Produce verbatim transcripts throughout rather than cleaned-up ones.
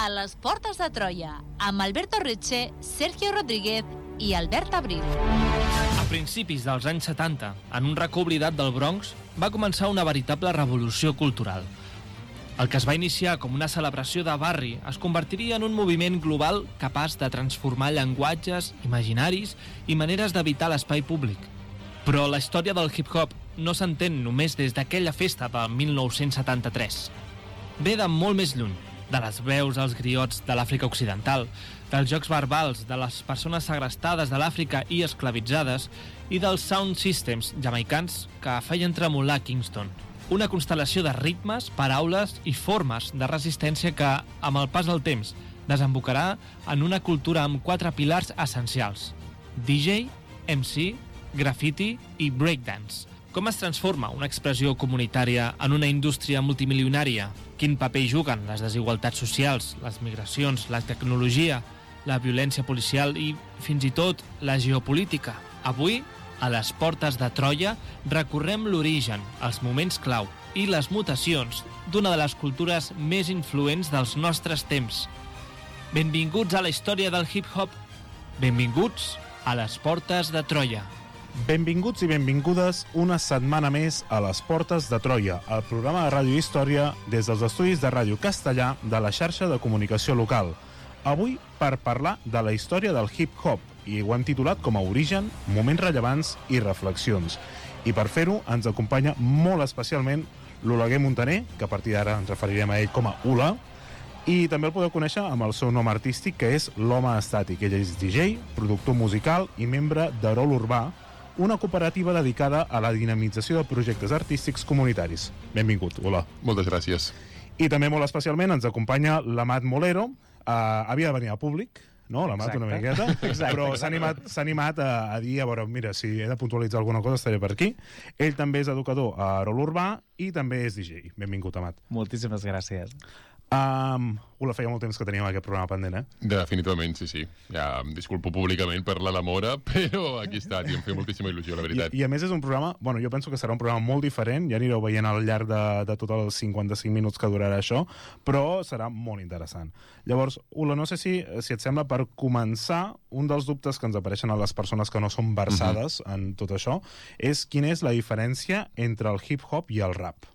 a les Portes de Troia, amb Alberto Reche, Sergio Rodríguez i Albert Abril. A principis dels anys setanta, en un racó oblidat del Bronx, va començar una veritable revolució cultural. El que es va iniciar com una celebració de barri es convertiria en un moviment global capaç de transformar llenguatges, imaginaris i maneres d'habitar l'espai públic. Però la història del hip-hop no s'entén només des d'aquella festa de mil nou-cents setanta-tres. Ve de molt més lluny, de les veus als griots de l'Àfrica Occidental, dels jocs verbals de les persones segrestades de l'Àfrica i esclavitzades i dels sound systems jamaicans que feien tremolar Kingston. Una constel·lació de ritmes, paraules i formes de resistència que, amb el pas del temps, desembocarà en una cultura amb quatre pilars essencials: D J, M C, graffiti i breakdance. Com es transforma una expressió comunitària en una indústria multimilionària? Quin paper hi juguen les desigualtats socials, les migracions, la tecnologia, la violència policial i, fins i tot, la geopolítica? Avui, a les Portes de Troia, recorrem l'origen, els moments clau i les mutacions d'una de les cultures més influents dels nostres temps. Benvinguts a la història del hip-hop. Benvinguts a les Portes de Troia. Benvinguts i benvingudes una setmana més a les Portes de Troia, el programa de ràdio i història des dels estudis de Ràdio Castellà de la xarxa de comunicació local. Avui per parlar de la història del hip-hop, i ho hem titulat com a Origen, Moments rellevants i reflexions. I per fer-ho ens acompanya molt especialment l'Oleguer Montaner, que a partir d'ara ens referirem a ell com a Ula, i també el podeu conèixer amb el seu nom artístic, que és l'Home Estàtic. Ell és D J, productor musical i membre d'Arol Urbà, una cooperativa dedicada a la dinamització de projectes artístics comunitaris. Benvingut, hola. Moltes gràcies. I també molt especialment ens acompanya l'Amat Molero. Uh, havia de venir al públic, no? L'Amat una miqueta, exacte, però s'ha animat, s'ha animat a, a dir, a veure, mira, si he de puntualitzar alguna cosa estaré per aquí. Ell també és educador a Arol Urbà i també és D J. Benvingut, Amat. Moltíssimes gràcies. Um, Ula, feia molt temps que teníem aquest programa pendent, eh? Definitivament, sí, sí. Ja em disculpo públicament per la demora, però aquí està, i em feia moltíssima il·lusió, la veritat. I, I a més és un programa, bueno, jo penso que serà un programa molt diferent, ja anireu veient al llarg de, de tots els cinquanta-cinc minuts que durarà això, però serà molt interessant. Llavors, Ula, no sé si, si et sembla, per començar, un dels dubtes que ens apareixen a les persones que no són versades uh-huh. en tot això, és quina és la diferència entre el hip-hop i el rap.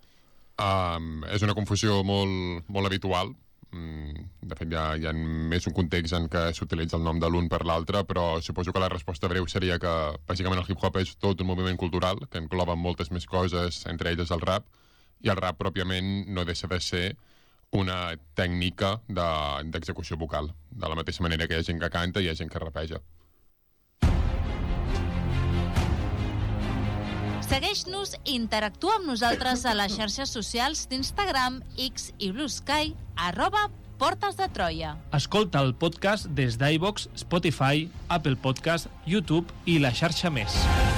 Um, és una confusió molt, molt habitual. Mm, de fet, hi ha, hi ha més un context en què s'utilitza el nom de l'un per l'altre, però suposo que la resposta breu seria que, bàsicament, el hip-hop és tot un moviment cultural que engloba moltes més coses, entre elles el rap, i el rap, pròpiament, no deixa de ser una tècnica de, d'execució vocal, de la mateixa manera que hi ha gent que canta i hi ha gent que rapeja. Segueix-nos i interactua amb nosaltres a les xarxes socials d'Instagram, X i Blue Sky, arroba Portes de Troia. Escolta el podcast des d'iVoox, Spotify, Apple Podcast, YouTube i la xarxa més.